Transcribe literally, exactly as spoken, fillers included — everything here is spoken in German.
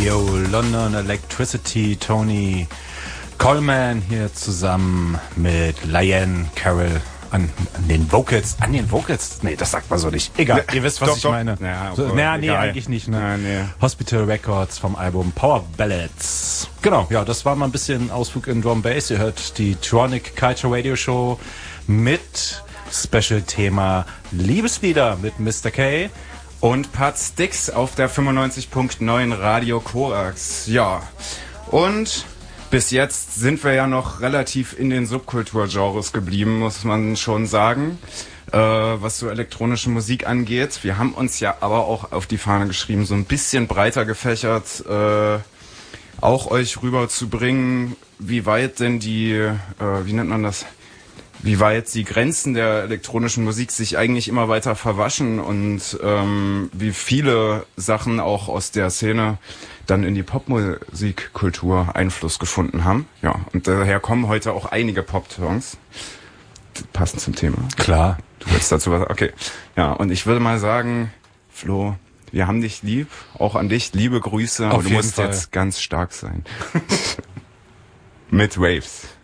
Yo, London Electricity, Tony Coleman hier zusammen mit Liane Carroll an, an den Vocals. An den Vocals? Nee, das sagt man so nicht. Egal, ihr wisst, was doch, ich doch. meine. Ja, so, naja, nee, eigentlich nicht. Ne? Ja, nee. Hospital Records vom Album Power Ballads. Genau, ja, das war mal ein bisschen Ausflug in Drum Bass. Ihr hört die Tronic Culture Radio Show mit Special-Thema Liebeslieder mit Mister K. Und Pat Stix auf der fünfundneunzig Komma neun Radio Korax. Ja, und bis jetzt sind wir ja noch relativ in den Subkulturgenres geblieben, muss man schon sagen, äh, was so elektronische Musik angeht. Wir haben uns ja aber auch auf die Fahne geschrieben, so ein bisschen breiter gefächert, äh, auch euch rüberzubringen, wie weit denn die, äh, wie nennt man das, wie weit die Grenzen der elektronischen Musik sich eigentlich immer weiter verwaschen und ähm, wie viele Sachen auch aus der Szene dann in die Popmusikkultur Einfluss gefunden haben. Ja, und daher kommen heute auch einige Pop-Songs, passend zum Thema. Klar. Du willst dazu was? Okay. Ja, und ich würde mal sagen, Flo, wir haben dich lieb, auch an dich, liebe Grüße. Auf aber du jeden musst Fall. Jetzt ganz stark sein. Mit Waves.